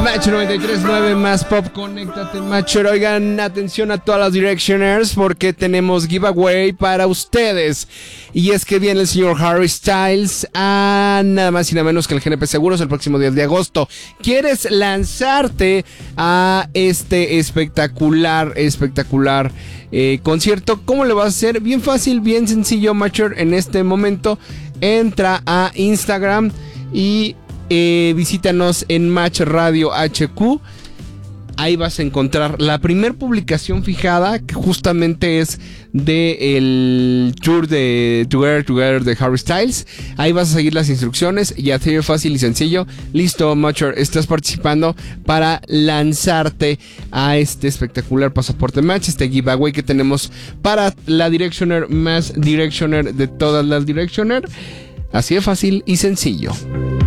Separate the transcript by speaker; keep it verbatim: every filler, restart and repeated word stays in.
Speaker 1: Match noventa y tres punto nueve más pop, conéctate Matcher. Oigan, atención a todas las Directioners porque tenemos giveaway para ustedes. Y es que viene el señor Harry Styles a nada más y nada menos que el G N P Seguros el próximo diez de agosto. ¿Quieres lanzarte a este espectacular, espectacular eh, concierto? ¿Cómo le vas a hacer? Bien fácil, bien sencillo, Matcher. En este momento entra a Instagram y Eh, visítanos en Match Radio H Q. Ahí vas a encontrar la primer publicación fijada, que justamente es del tour de Together Together de Harry Styles. Ahí vas a seguir las instrucciones y así de fácil y sencillo. Listo, Matcher, estás participando para lanzarte a este espectacular pasaporte Match, este giveaway que tenemos para la Directioner más Directioner de todas las Directioner. Así de fácil y sencillo.